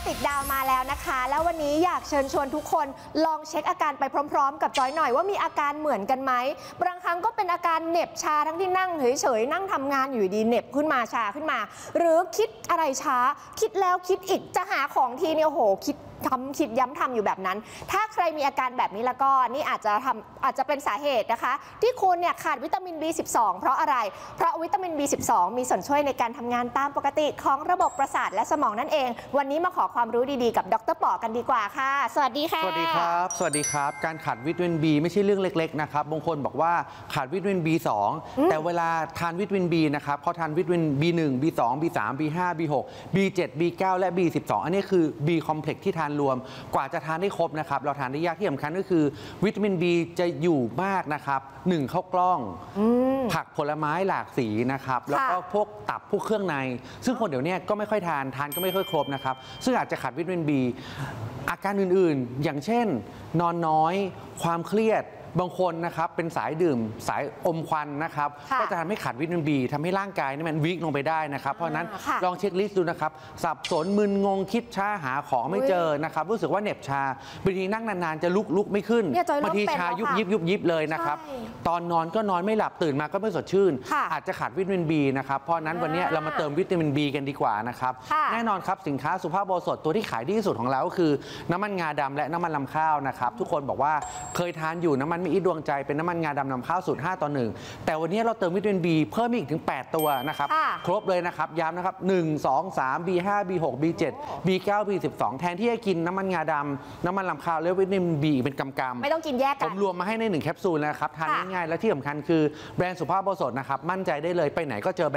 ติดดาวมาแล้วนะคะแล้ววันนี้อยากเชิญชวนทุกคนลองเช็คอาการไปพร้อมๆกับจอยหน่อยว่ามีอาการเหมือนกันไหมบางครั้งก็เป็นอาการเหน็บชาทั้งที่นั่งเฉยๆนั่งทำงานอยู่ดีเหน็บขึ้นมาชาขึ้นมาหรือคิดอะไรช้าคิดแล้วคิดอีกจะหาของทีเนี่ยโหคิดย้ำทำอยู่แบบนั้นถ้าใครมีอาการแบบนี้แล้วก็นี่อาจจะเป็นสาเหตุนะคะที่คุณเนี่ยขาดวิตามิน B12 เพราะอะไรเพราะวิตามิน B12 มีส่วนช่วยในการทำงานตามปกติของระบบประสาทและสมองนั่นเองวันนี้มาขอความรู้ดีๆกับดร.ป๋อกันดีกว่าค่ะสวัสดีค่ะสวัสดีครับสวัสดีครับการขาดวิตามิน B ไม่ใช่เรื่องเล็กๆนะครับบางคนบอกว่าขาดวิตามิน B2 แต่เวลาทานวิตามิน B นะครับเขาทานวิตามิน B1 B2 B3 B5 B6 B7 B9 และ B12 อันนี้คือ B complex ที่ทานรวมกว่าจะทานได้ครบนะครับเราทานได้ยากที่สำคัญก็คือวิตามิน B จะอยู่มากนะครับ1ข้าวกล้องผักผลไม้หลากสีนะครับแล้วก็พวกตับพวกเครื่องในซึ่งคนเดี๋ยวนี้ก็ไม่ค่อยทานก็ไม่ค่อยครบนะครับซึ่งอาจจะขาดวิตามิน B อาการอื่นๆอย่างเช่นนอนน้อยความเครียดบางคนนะครับเป็นสายดื่มสายอมควันนะครับก็จะทำให้ขาดวิตามิน B ทำให้ร่างกายนี่มันวิกลงไปได้นะครับเพราะนั้นลองเช็คลิสต์ดูนะครับสับสนมึนงงคิดช้าหาของไม่เจอนะครับรู้สึกว่าเหน็บชาบางทีนั่งนานๆจะลุกไม่ขึ้นบางทีชายุบยิบเลยนะครับตอนนอนก็นอนไม่หลับตื่นมาก็ไม่สดชื่นอาจจะขาดวิตามิน B นะครับเพราะนั้นวันนี้เรามาเติมวิตามิน B กันดีกว่านะครับแน่นอนครับสินค้าสุภาพโอสถตัวที่ขายดีที่สุดของเราก็คือน้ำมันงาดำและน้ำมันลำข้าวนะครับทุกคนบอกว่าเคยทานอยู่น้ำมันไม่อิดดวงใจเป็นน้ำมันงาดำนำข้าวสูตร5:1แต่วันนี้เราเติมวิตามิน B เพิ่มอีกถึง8ตัวนะครับครบเลยนะครับย้ำนะครับ1 2 3 B5 B6 B7 B9 B12 แทนที่จะกินน้ำมันงาดำน้ำมันลำข้าวแล้ววิตามิน B เป็นกำๆไม่ต้องกินแยกกันผมรวมมาให้ใน1แคปซูลนะครับทานง่ายๆและที่สำคัญคือแบรนด์สุภาพโอสถนะครับมั่นใจได้เลยไปไหนก็เจอ